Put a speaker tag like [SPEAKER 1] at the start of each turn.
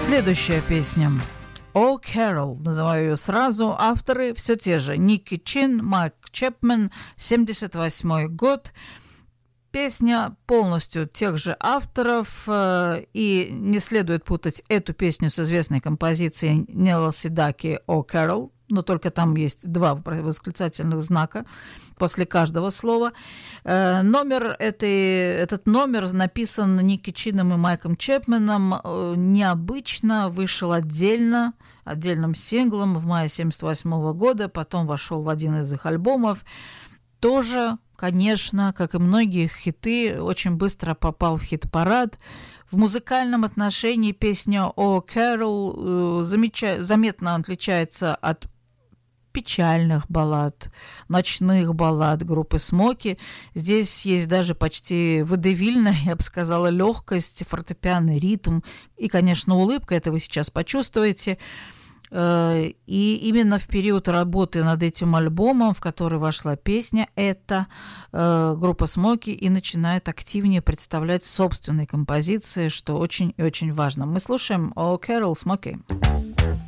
[SPEAKER 1] Следующая песня. «О, Кэрол», называю ее сразу. Авторы все те же. Ники Чин, Майк Чепмен, 78 год. Песня полностью тех же авторов, и не следует путать эту песню с известной композицией Нила Седаки «О, Кэрол», но только там есть два восклицательных знака после каждого слова. Этот номер написан Ники Чином и Майком Чепменом необычно, вышел отдельным синглом в мае 1978 года, потом вошел в один из их альбомов. Тоже, конечно, как и многие хиты, очень быстро попал в хит-парад. В музыкальном отношении песня «О, Кэрол» заметно отличается от печальных баллад, ночных баллад группы «Смоки». Здесь есть даже почти водевильная, я бы сказала, легкость, фортепианный ритм и, конечно, улыбка. Это вы сейчас почувствуете. И именно в период работы над этим альбомом, в который вошла песня, эта группа «Смоки» и начинает активнее представлять собственные композиции, что очень и очень важно. Мы слушаем «О, Кэрол» «Смоки».